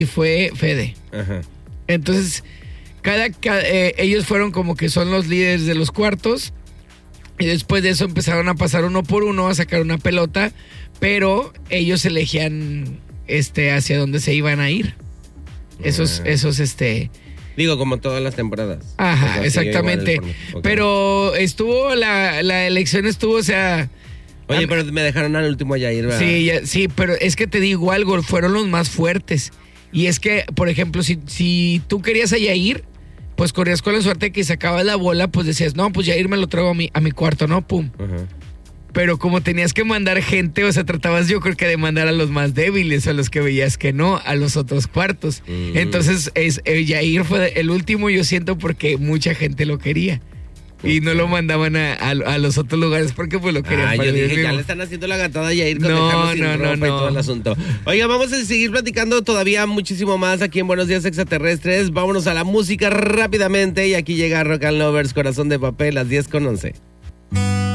y fue Fede. Ajá. Entonces, ellos fueron como que son los líderes de los cuartos. Y después de eso empezaron a pasar uno por uno a sacar una pelota. Pero ellos elegían hacia dónde se iban a ir. Esos Digo, como todas las temporadas. Ajá, O sea, exactamente. okay. Pero la elección estuvo, o sea... Oye, pero me dejaron al último a Yair, ¿verdad? Sí, pero es que te digo algo, fueron los más fuertes. Y es que, por ejemplo, si tú querías a Yair, pues corrías con la suerte de que sacabas la bola, pues decías, no, pues Yair me lo traigo a mi cuarto, ¿no? Pum. Ajá. Pero como tenías que mandar gente, o sea, tratabas yo creo que de mandar a los más débiles, a los que veías que no, a los otros cuartos. Entonces, Yair fue el último, yo siento, porque mucha gente lo quería. Y no lo mandaban a los otros lugares porque pues lo querían. Yo dije, ya le están haciendo la gatada a Yair con dejarlo sin ropa y todo el asunto. Oiga, vamos a seguir platicando todavía muchísimo más aquí en Buenos Días Extraterrestres. Vámonos a la música rápidamente y aquí llega Rock and Lovers, Corazón de Papel, las 10:11.